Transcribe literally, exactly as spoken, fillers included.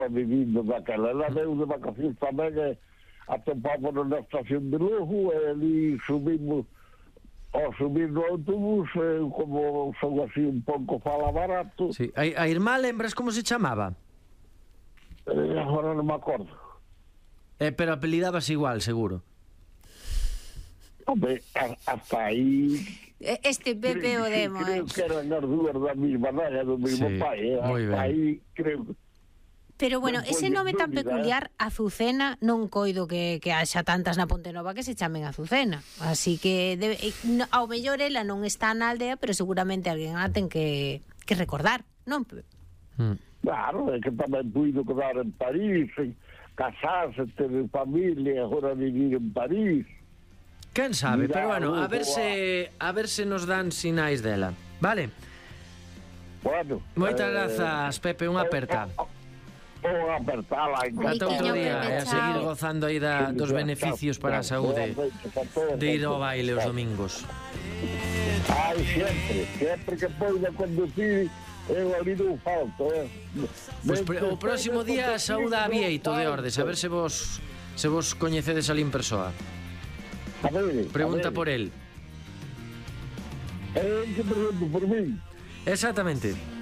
vivindo daquela. Ela deu de vacacións tamén e atopámonos na estación de Lugo e ali subimos, ao subir no autobús, eh, como son así un pouco fala barato. Sí. A, a irmá, lembras como se chamaba? Eh, agora non me acordo. Eh, pero apelidabas igual, seguro. Hombre, hasta aí... Este Pepe o demo, creo que eran as dúas da mesma nada, do mesmo sí, pai, eh? Hasta aí creo que... Pero bueno, non ese nome tan dúbida, peculiar, Azucena, non coido que, que haxa tantas na Ponte Nova que se chamen Azucena. Así que debe, no, ao mellor ela non está na aldea, pero seguramente alguén a ten que, que recordar, non? Mm. Claro, é que tamén puido quedar en París, en casarse, ter familia, agora vivir en París. Quen sabe, Mira, pero bueno, a ver Lugo, se a ver se nos dan sinais dela. Vale? Bueno, Moitas eh, grazas, Pepe, unha aperta. Ou apertala en Ata outro Pequeño día, Pepe, e a chao. seguir gozando aí da, dos beneficios para a saúde de ir ao baile os domingos. Ai, sempre, sempre que poida conducir, eu ali non falto, eh. Pois pre, o próximo día saúda a Vieito de Ordes, a ver se vos se vos coñecedes ali en persoa. A ver, Pregunta a ver. por el. É que pregunto por mí. Exactamente.